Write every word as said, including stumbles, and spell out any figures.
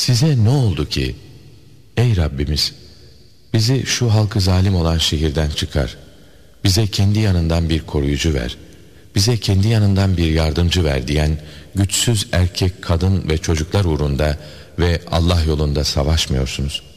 size ne oldu ki? Ey Rabbimiz, bizi şu halkı zalim olan şehirden çıkar. Bize kendi yanından bir koruyucu ver. Bize kendi yanından bir yardımcı ver diyen güçsüz erkek, kadın ve çocuklar uğrunda ve Allah yolunda savaşmıyorsunuz.